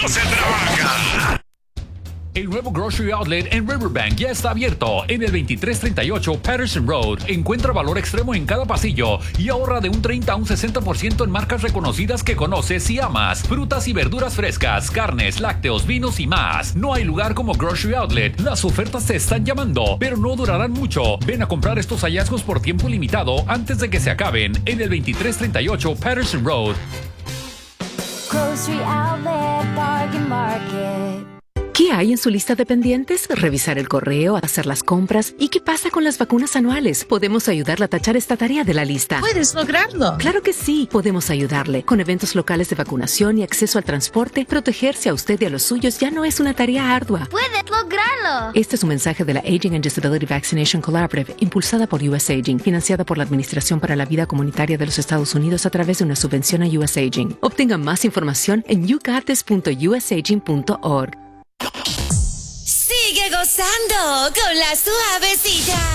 no se trabaja. El nuevo Grocery Outlet en Riverbank ya está abierto en el 2338 Patterson Road. Encuentra valor extremo en cada pasillo y ahorra de un 30 a un 60% en marcas reconocidas que conoces y amas. Frutas y verduras frescas, carnes, lácteos, vinos y más. No hay lugar como Grocery Outlet. Las ofertas te están llamando, pero no durarán mucho. Ven a comprar estos hallazgos por tiempo limitado antes de que se acaben en el 2338 Patterson Road. Grocery Outlet, Bargain Market. ¿Qué hay en su lista de pendientes? Revisar el correo, hacer las compras. ¿Y qué pasa con las vacunas anuales? Podemos ayudarle a tachar esta tarea de la lista. ¿Puedes lograrlo? Claro que sí. Podemos ayudarle. Con eventos locales de vacunación y acceso al transporte, protegerse a usted y a los suyos ya no es una tarea ardua. ¡Puedes lograrlo! Este es un mensaje de la Aging and Disability Vaccination Collaborative, impulsada por US Aging, financiada por la Administración para la Vida Comunitaria de los Estados Unidos a través de una subvención a US Aging. Obtenga más información en yougotis.usaging.org. Sigue gozando con la suavecita.